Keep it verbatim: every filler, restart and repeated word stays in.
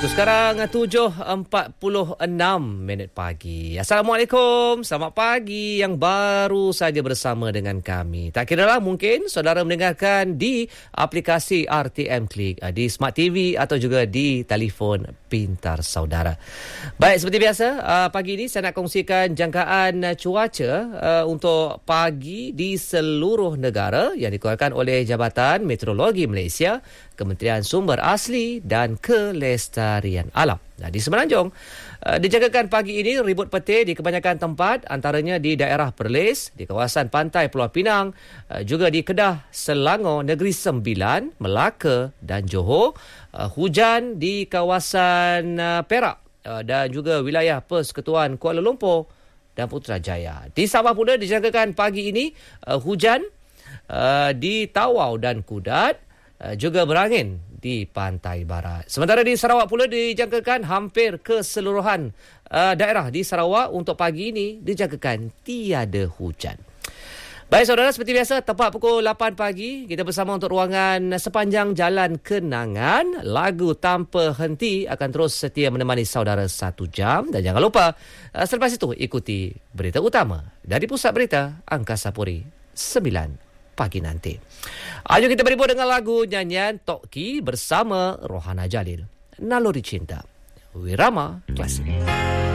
Waktu sekarang tujuh empat puluh enam minit pagi. Assalamualaikum. Selamat pagi yang baru saja bersama dengan kami. Tak kiralah mungkin saudara mendengarkan di aplikasi R T M Klik, di Smart T V atau juga di telefon pintar saudara. Baik, seperti biasa, pagi ini saya nak kongsikan jangkaan cuaca untuk pagi di seluruh negara yang dikeluarkan oleh Jabatan Meteorologi Malaysia, Kementerian Sumber Asli dan Kelestarian Alam. Nah, di Semenanjung, uh, dijangkakan pagi ini ribut petir di kebanyakan tempat, antaranya di daerah Perlis, di kawasan pantai Pulau Pinang, uh, juga di Kedah, Selangor, Negeri Sembilan, Melaka dan Johor. Uh, hujan di kawasan uh, Perak uh, dan juga wilayah Persekutuan Kuala Lumpur dan Putrajaya. Di Sabah pula dijangkakan pagi ini uh, hujan uh, di Tawau dan Kudat, uh, juga berangin di pantai barat. Sementara di Sarawak pula dijangkakan hampir keseluruhan uh, daerah di Sarawak untuk pagi ini dijangkakan tiada hujan. Baik saudara, seperti biasa tepat pukul lapan pagi kita bersama untuk ruangan Sepanjang Jalan Kenangan. Lagu Tanpa Henti akan terus setia menemani saudara satu jam. Dan jangan lupa uh, selepas itu ikuti berita utama dari Pusat Berita Angkasa Puri sembilan pagi nanti. Ayo kita berhibur dengan lagu nyanyian Tok Ki bersama Rohana Jalil, Naluri Cinta, Wirama Klasik.